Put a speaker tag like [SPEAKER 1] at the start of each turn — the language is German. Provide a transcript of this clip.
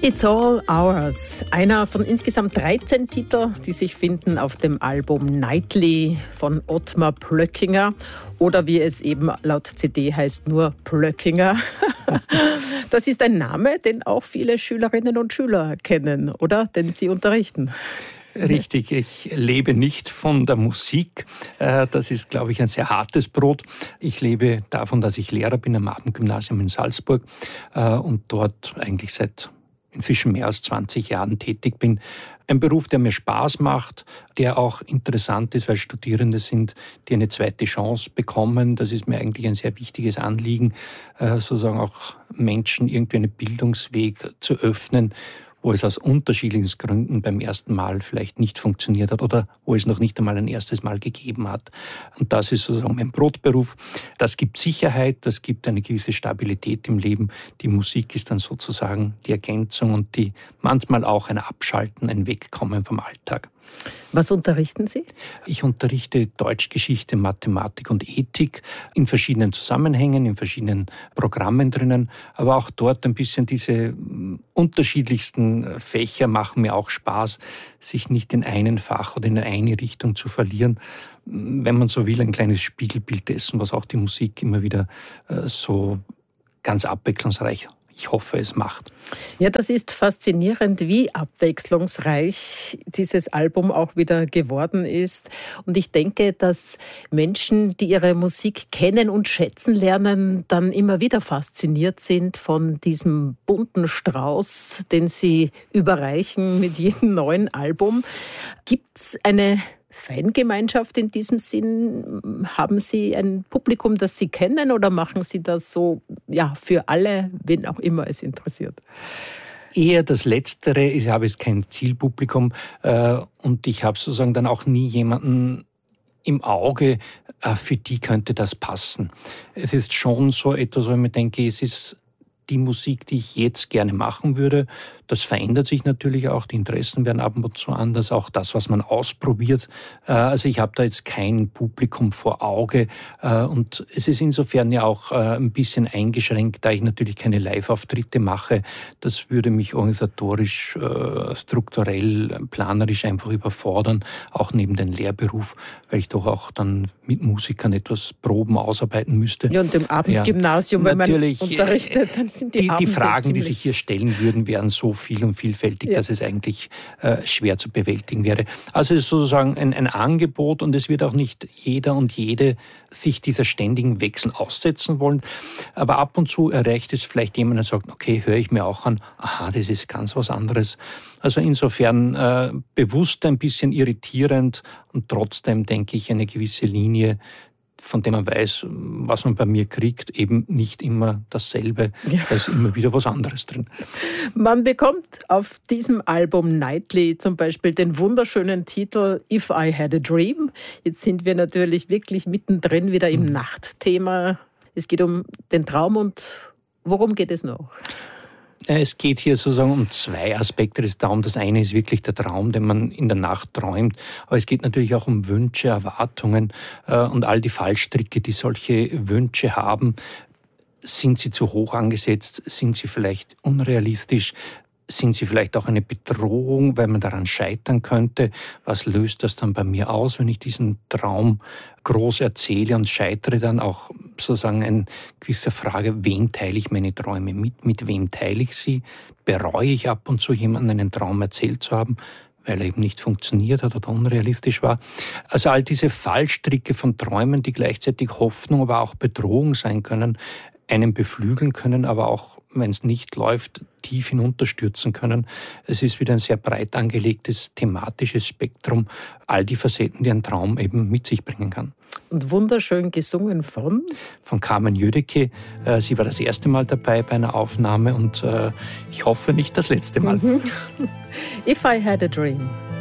[SPEAKER 1] It's All Ours, einer von insgesamt 13 Titeln, die sich finden auf dem Album Nightly von Ottmar Plöckinger oder wie es eben laut CD heißt, nur Plöckinger. Das ist ein Name, den auch viele Schülerinnen und Schüler kennen, oder? Den Sie unterrichten.
[SPEAKER 2] Richtig, ich lebe nicht von der Musik. Das ist, glaube ich, ein sehr hartes Brot. Ich lebe davon, dass ich Lehrer bin am Abendgymnasium in Salzburg und dort eigentlich seit inzwischen mehr als 20 Jahren tätig bin. Ein Beruf, der mir Spaß macht, der auch interessant ist, weil Studierende sind, die eine zweite Chance bekommen. Das ist mir eigentlich ein sehr wichtiges Anliegen, sozusagen auch Menschen irgendwie einen Bildungsweg zu öffnen, wo es aus unterschiedlichen Gründen beim ersten Mal vielleicht nicht funktioniert hat oder wo es noch nicht einmal ein erstes Mal gegeben hat. Und das ist sozusagen mein Brotberuf. Das gibt Sicherheit, das gibt eine gewisse Stabilität im Leben. Die Musik ist dann sozusagen die Ergänzung und die manchmal auch ein Abschalten, ein Wegkommen vom Alltag.
[SPEAKER 1] Was unterrichten Sie?
[SPEAKER 2] Ich unterrichte Deutschgeschichte, Mathematik und Ethik in verschiedenen Zusammenhängen, in verschiedenen Programmen drinnen. Aber auch dort ein bisschen diese unterschiedlichsten Fächer machen mir auch Spaß, sich nicht in einen Fach oder in eine Richtung zu verlieren. Wenn man so will, ein kleines Spiegelbild dessen, was auch die Musik immer wieder so ganz abwechslungsreich, ich hoffe, es macht.
[SPEAKER 1] Ja, das ist faszinierend, wie abwechslungsreich dieses Album auch wieder geworden ist. Und ich denke, dass Menschen, die ihre Musik kennen und schätzen lernen, dann immer wieder fasziniert sind von diesem bunten Strauß, den sie überreichen mit jedem neuen Album. Gibt es eine Fangemeinschaft in diesem Sinn? Haben Sie ein Publikum, das Sie kennen, oder machen Sie das so für alle, wen auch immer es interessiert?
[SPEAKER 2] Eher das Letztere. Ich habe jetzt kein Zielpublikum und ich habe sozusagen dann auch nie jemanden im Auge, für die könnte das passen. Es ist schon so etwas, wo ich mir denke, es ist die Musik, die ich jetzt gerne machen würde. Das verändert sich natürlich auch, die Interessen werden ab und zu anders, auch das, was man ausprobiert. Also ich habe da jetzt kein Publikum vor Auge und es ist insofern ja auch ein bisschen eingeschränkt, da ich natürlich keine Live-Auftritte mache. Das würde mich organisatorisch, strukturell, planerisch einfach überfordern, auch neben dem Lehrberuf, weil ich doch auch dann mit Musikern etwas proben, ausarbeiten müsste.
[SPEAKER 1] Ja, und im Abendgymnasium, wenn man unterrichtet, dann sind die
[SPEAKER 2] Fragen, die sich hier stellen würden, wären so viel und vielfältig, dass es eigentlich schwer zu bewältigen wäre. Also es ist sozusagen ein Angebot und es wird auch nicht jeder und jede sich dieser ständigen Wechsel aussetzen wollen. Aber ab und zu erreicht es vielleicht jemand, der sagt, okay, höre ich mir auch an, aha, das ist ganz was anderes. Also insofern bewusst ein bisschen irritierend und trotzdem, denke ich, eine gewisse Linie, von dem man weiß, was man bei mir kriegt, eben nicht immer dasselbe. Ja. Da ist immer wieder was anderes drin.
[SPEAKER 1] Man bekommt auf diesem Album Nightly zum Beispiel den wunderschönen Titel If I Had a Dream. Jetzt sind wir natürlich wirklich mittendrin wieder im Nachtthema. Es geht um den Traum und worum geht es noch?
[SPEAKER 2] Es geht hier sozusagen um zwei Aspekte des Traums. Das eine ist wirklich der Traum, den man in der Nacht träumt. Aber es geht natürlich auch um Wünsche, Erwartungen und all die Fallstricke, die solche Wünsche haben. Sind sie zu hoch angesetzt? Sind sie vielleicht unrealistisch? Sind sie vielleicht auch eine Bedrohung, weil man daran scheitern könnte? Was löst das dann bei mir aus, wenn ich diesen Traum groß erzähle und scheitere dann auch sozusagen eine gewisse Frage, wem teile ich meine Träume mit wem teile ich sie? Bereue ich ab und zu jemandem einen Traum erzählt zu haben, weil er eben nicht funktioniert hat oder unrealistisch war? Also all diese Fallstricke von Träumen, die gleichzeitig Hoffnung, aber auch Bedrohung sein können, einen beflügeln können, aber auch, wenn es nicht läuft, tief hinunterstürzen können. Es ist wieder ein sehr breit angelegtes thematisches Spektrum, all die Facetten, die ein Traum eben mit sich bringen kann.
[SPEAKER 1] Und wunderschön gesungen von?
[SPEAKER 2] Von Carmen Jödecke. Sie war das erste Mal dabei bei einer Aufnahme und ich hoffe nicht das letzte Mal.
[SPEAKER 1] If I Had a Dream.